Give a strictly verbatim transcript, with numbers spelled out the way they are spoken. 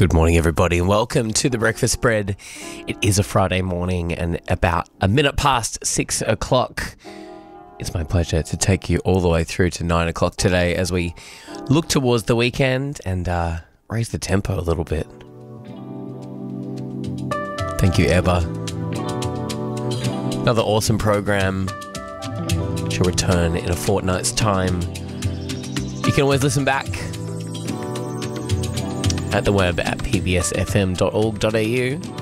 Good morning, everybody, and welcome to the Breakfast Spread. It is a Friday morning and about a minute past six o'clock. It's my pleasure to take you all the way through to nine o'clock today as we look towards the weekend and uh, raise the tempo a little bit. Thank you, Eba. Another awesome program shall return in a fortnight's time. You can always listen back at the web at p b s f m dot org dot a u.